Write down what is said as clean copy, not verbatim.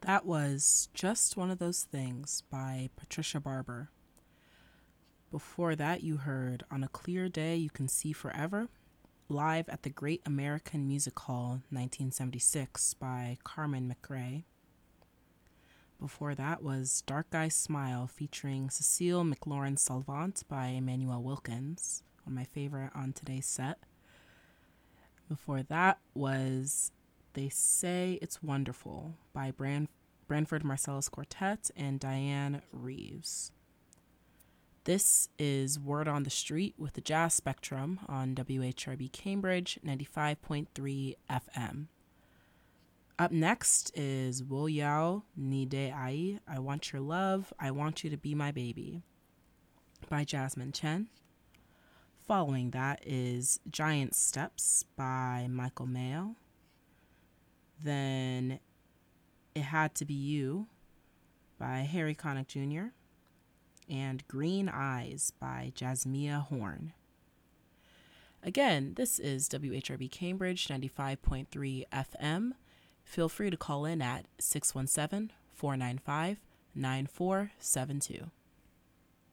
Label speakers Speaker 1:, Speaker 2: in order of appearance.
Speaker 1: That was Just One of Those Things by Patricia Barber. Before that, you heard On a Clear Day You Can See Forever, live at the Great American Music Hall 1976 by Carmen McRae. Before that was Dark Eyes Smile featuring Cecile McLaurin Salvant by Emmanuel Wilkins, one of my favorite on today's set. Before that was They Say It's Wonderful by Branford Marsalis Quartet and Diane Reeves. This is Word on the Street with the Jazz Spectrum on WHRB Cambridge 95.3 FM. Up next is Wo Yao Ni De Ai, I Want Your Love, I Want You to Be My Baby by Jasmine Chen. Following that is Giant Steps by Michael Mayo. Then It Had to Be You by Harry Connick Jr. and Green Eyes by Jasmia Horn. Again, this is WHRB Cambridge 95.3 FM. Feel free to call in at 617-495-9472.